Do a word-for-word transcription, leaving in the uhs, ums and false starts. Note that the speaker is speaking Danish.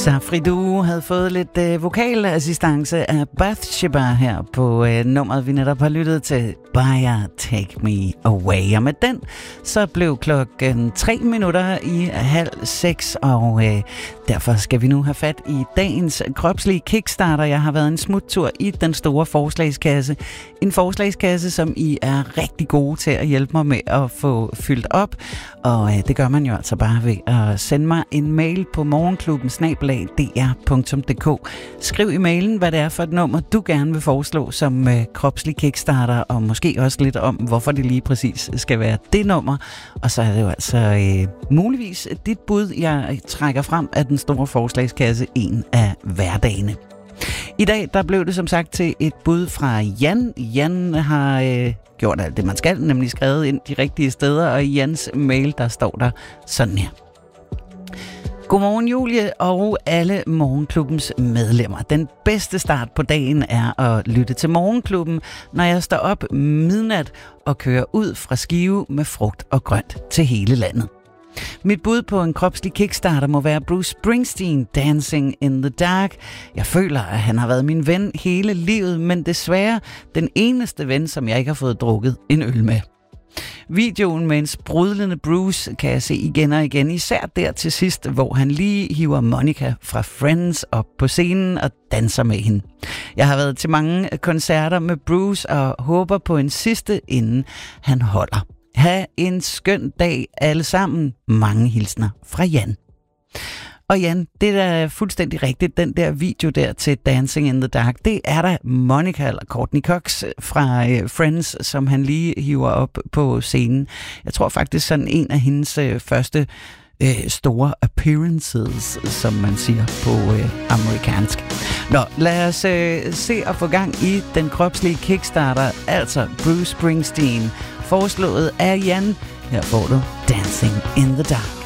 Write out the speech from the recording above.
Safri Duo havde fået lidt øh, vokalassistance af Bathsheba her på øh, nummeret, vi netop har lyttet til, Baya Take Me Away. Og med den, så blev klokken tre minutter i halv seks, og øh, derfor skal vi nu have fat i dagens kropslige kickstarter. Jeg har været en smuttur i den store forslagskasse. En forslagskasse, som I er rigtig gode til at hjælpe mig med at få fyldt op. Og øh, det gør man jo altså bare ved at sende mig en mail på morgenklubben snabel-a d r punktum d k. Skriv i mailen, hvad det er for et nummer, du gerne vil foreslå som øh, kropslig kickstarter, og måske også lidt om, hvorfor det lige præcis skal være det nummer. Og så er det jo altså øh, muligvis dit bud, jeg trækker frem af den store forslagskasse en af hverdagene. I dag, der blev det som sagt til et bud fra Jan. Jan har øh, gjort alt det, man skal, nemlig skrevet ind de rigtige steder, og i Jans mail, der står der sådan her. Godmorgen Julie og alle Morgenklubbens medlemmer. Den bedste start på dagen er at lytte til Morgenklubben, når jeg står op midnat og kører ud fra Skive med frugt og grønt til hele landet. Mit bud på en kropslig kickstarter må være Bruce Springsteen, Dancing in the Dark. Jeg føler, at han har været min ven hele livet, men desværre den eneste ven, som jeg ikke har fået drukket en øl med. Videoen med en sprudlende Bruce kan jeg se igen og igen, især der til sidst, hvor han lige hiver Monica fra Friends op på scenen og danser med hende. Jeg har været til mange koncerter med Bruce og håber på en sidste, inden han holder. Ha' en skøn dag alle sammen. Mange hilsner fra Jan. Og Jan, det er da fuldstændig rigtigt. Den der video der til Dancing in the Dark, det er da Monica eller Courtney Cox fra øh, Friends, som han lige hiver op på scenen. Jeg tror faktisk sådan en af hendes øh, første øh, store appearances, som man siger på øh, amerikansk. Nå, lad os øh, se og få gang i den kropslige kickstarter, altså Bruce Springsteen, foreslået af Jan. Her får du Dancing in the Dark.